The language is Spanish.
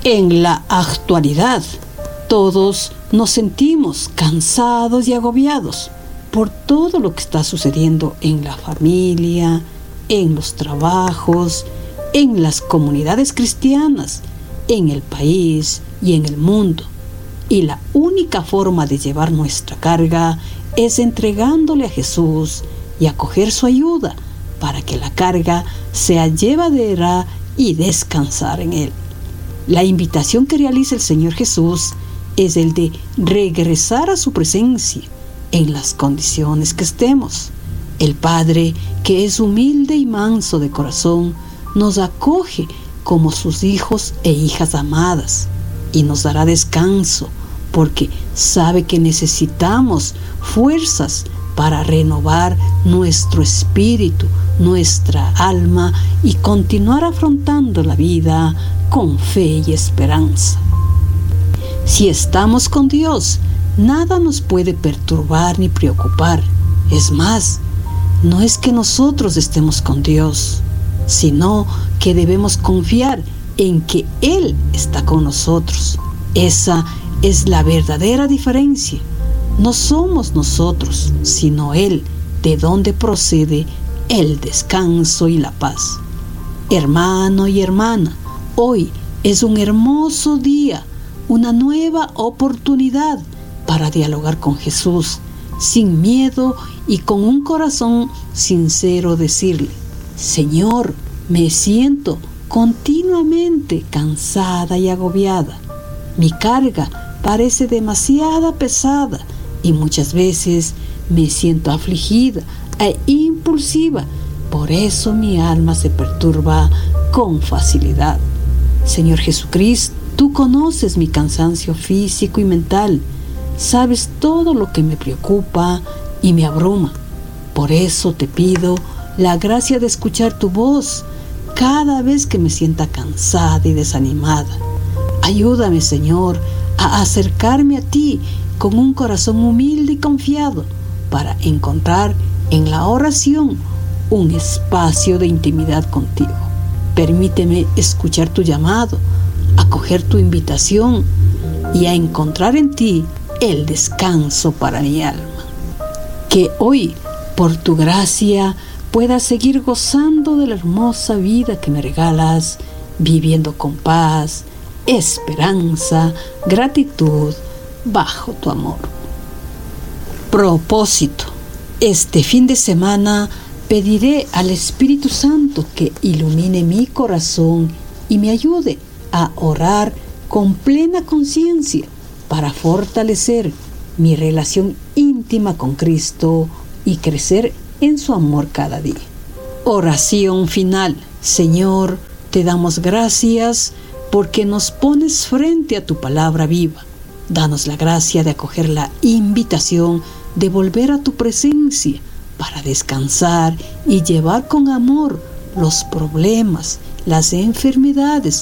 En la actualidad, todos nos sentimos cansados y agobiados por todo lo que está sucediendo en la familia, en los trabajos, en las comunidades cristianas, en el país y en el mundo. Y la única forma de llevar nuestra carga es entregándole a Jesús y acoger su ayuda para que la carga sea llevadera y descansar en Él. La invitación que realiza el Señor Jesús es el de regresar a su presencia en las condiciones que estemos. El Padre, que es humilde y manso de corazón, nos acoge como sus hijos e hijas amadas y nos dará descanso porque sabe que necesitamos fuerzas para renovar nuestro espíritu, nuestra alma y continuar afrontando la vida con fe y esperanza. Si estamos con Dios, nada nos puede perturbar ni preocupar. Es más, no es que nosotros estemos con Dios, sino que debemos confiar en que Él está con nosotros. Esa es la verdadera diferencia. No somos nosotros, sino Él, de donde procede el descanso y la paz. Hermano y hermana, hoy es un hermoso día, una nueva oportunidad para dialogar con Jesús, sin miedo y con un corazón sincero decirle: Señor, me siento continuamente cansada y agobiada. Mi carga parece demasiado pesada y muchas veces me siento afligida e impulsiva. Por eso mi alma se perturba con facilidad. Señor Jesucristo, tú conoces mi cansancio físico y mental. Sabes todo lo que me preocupa y me abruma. Por eso te pido la gracia de escuchar tu voz cada vez que me sienta cansada y desanimada. Ayúdame, Señor, a acercarme a ti con un corazón humilde y confiado para encontrar en la oración un espacio de intimidad contigo. Permíteme escuchar tu llamado, acoger tu invitación y a encontrar en ti el descanso para mi alma. Que hoy, por tu gracia, pueda seguir gozando de la hermosa vida que me regalas, viviendo con paz, esperanza, gratitud, bajo tu amor. Propósito. Este fin de semana pediré al Espíritu Santo que ilumine mi corazón y me ayude a orar con plena conciencia para fortalecer mi relación íntima con Cristo y crecer en su amor cada día. Oración final. Señor, te damos gracias porque nos pones frente a tu palabra viva. Danos la gracia de acoger la invitación de volver a tu presencia para descansar y llevar con amor los problemas, las enfermedades